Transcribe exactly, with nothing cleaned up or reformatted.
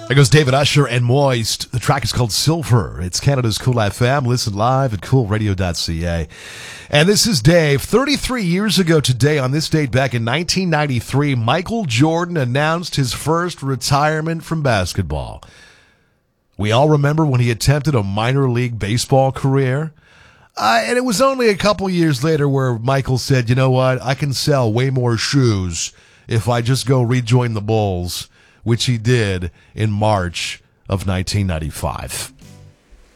There goes David Usher and Moist. The track is called Silver. It's Canada's Cool F M. Listen live at cool radio dot c a. And this is Dave. thirty-three years ago today, on this date back in nineteen ninety-three, Michael Jordan announced his first retirement from basketball. We all remember when he attempted a minor league baseball career. Uh, and it was only a couple years later where Michael said, you know what, I can sell way more shoes if I just go rejoin the Bulls, which he did in March of nineteen ninety-five.